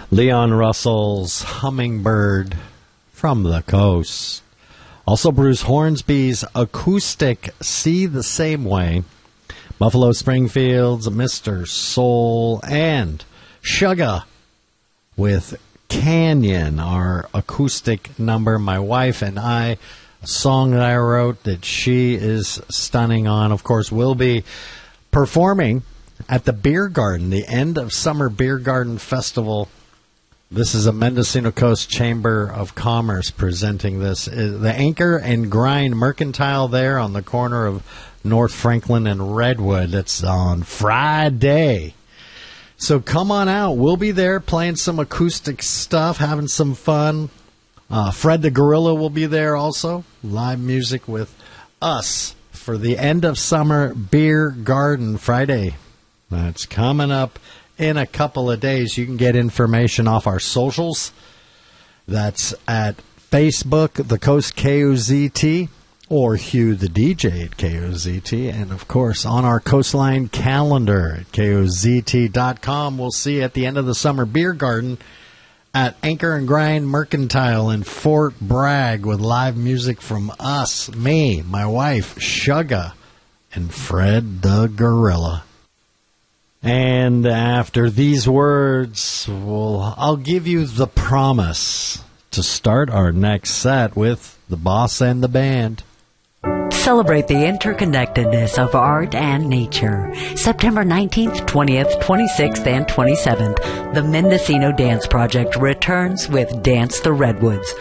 Leon Russell's Hummingbird from the Coast. Also Bruce Hornsby's acoustic See the Same Way. Buffalo Springfield's Mr. Soul, and Sugar with Canyon, our acoustic number, my wife and I, a song that I wrote that she is stunning on. Of course, we'll be performing at the Beer Garden, the end of summer Beer Garden Festival. This is a Mendocino Coast Chamber of Commerce presenting this. The Anchor and Grind Mercantile there on the corner of North Franklin and Redwood. That's on Friday. So come on out. We'll be there playing some acoustic stuff, having some fun. Fred the Gorilla will be there also. Live music with us for the end of summer Beer Garden Friday. That's coming up in a couple of days. You can get information off our socials. That's at Facebook, The Coast KOZT, or Hugh the DJ at KOZT. And, of course, on our Coastline calendar at KOZT.com. We'll see you at the end of the summer Beer Garden at Anchor and Grind Mercantile in Fort Bragg with live music from us, me, my wife, Shugga, and Fred the Gorilla. And after these words, I'll give you the promise to start our next set with the boss and the band. Celebrate the interconnectedness of art and nature. September 19th, 20th, 26th, and 27th, the Mendocino Dance Project returns with Dance the Redwoods,